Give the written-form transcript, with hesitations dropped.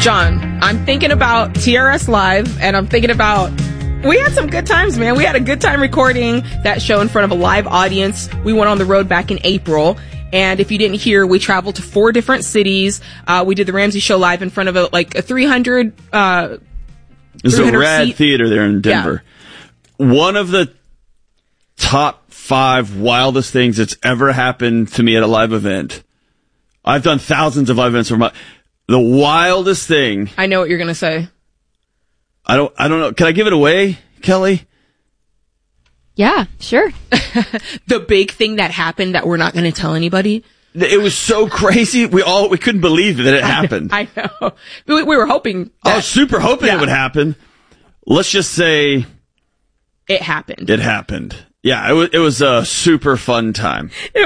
John, I'm thinking about TRS Live, and I'm thinking about, we had some good times, man. We had a good time recording that show in front of a live audience. We went on the road back in April. And if you didn't hear, we traveled to 4 different cities. We did the Ramsey Show live in front of a 300, There's a rad seat theater there in Denver. Yeah. One of the top 5 wildest things that's ever happened to me at a live event. I've done thousands of live events for the wildest thing. I know what you're going to say. I don't know. Can I give it away, Kelly? Yeah, sure. The big thing that happened that we're not going to tell anybody. It was so crazy. We couldn't believe that it happened. I know. We were hoping. I was super hoping it would happen. Let's just say it happened. It happened. Yeah, it was a super fun time.